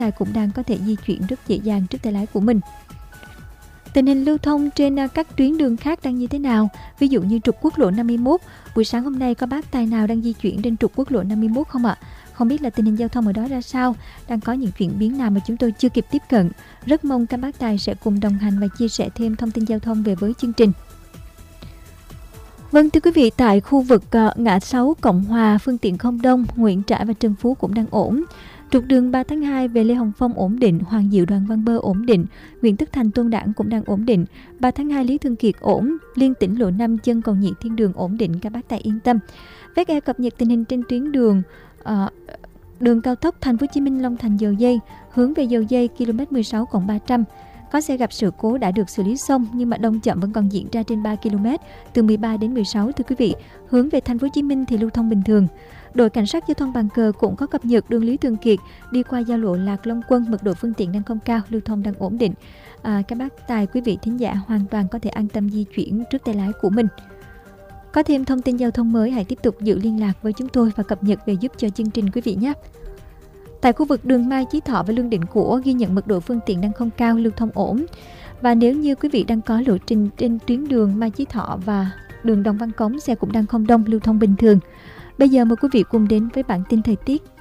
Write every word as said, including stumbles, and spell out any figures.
tài cũng đang có thể di chuyển rất dễ dàng trước tay lái của mình. Tình hình lưu thông trên các tuyến đường khác đang như thế nào? Ví dụ như trục quốc lộ năm mươi mốt, buổi sáng hôm nay có bác tài nào đang di chuyển trên trục quốc lộ năm mươi mốt không ạ? Không biết là tình hình giao thông ở đó ra sao, đang có những chuyển biến nào mà chúng tôi chưa kịp tiếp cận. Rất mong các bác tài sẽ cùng đồng hành và chia sẻ thêm thông tin giao thông về với chương trình. Vâng, thưa quý vị, tại khu vực uh, ngã sáu Cộng Hòa, phương tiện không đông, Nguyễn Trãi và Trần Phú cũng đang ổn. Trục đường ba tháng hai về Lê Hồng Phong ổn định, Hoàng Diệu Đoàn Văn Bơ ổn định, Nguyễn Tất Thành Tôn Đản cũng đang ổn định, ba tháng hai Lý Thường Kiệt ổn, Liên Tỉnh lộ năm chân Cầu Nhị Thiên Đường ổn định, các bác tài yên tâm. vê kép cập nhật tình hình trên tuyến đường uh, đường cao tốc Thành phố Hồ Chí Minh Long Thành Dầu Dây, hướng về Dầu Dây km mười sáu cộng ba trăm. Có xe gặp sự cố đã được xử lý xong nhưng mà đông chậm vẫn còn diễn ra trên ba ki lô mét từ mười ba đến mười sáu, thưa quý vị. Hướng về Thành phố Hồ Chí Minh thì lưu thông bình thường. Đội cảnh sát giao thông Bàn Cờ cũng có cập nhật đường Lý Thường Kiệt đi qua giao lộ Lạc Long Quân, mật độ phương tiện đang không cao, lưu thông đang ổn định. À, các bác tài, quý vị thính giả hoàn toàn có thể an tâm di chuyển trước tay lái của mình. Có thêm thông tin giao thông mới, hãy tiếp tục giữ liên lạc với chúng tôi và cập nhật về giúp cho chương trình quý vị nhé. Tại khu vực đường Mai Chí Thọ và Lương Định Của ghi nhận mật độ phương tiện đang không cao, lưu thông ổn. Và nếu như quý vị đang có lộ trình trên tuyến đường Mai Chí Thọ và đường Đồng Văn Cống, xe cũng đang không đông, lưu thông bình thường. Bây giờ mời quý vị cùng đến với bản tin thời tiết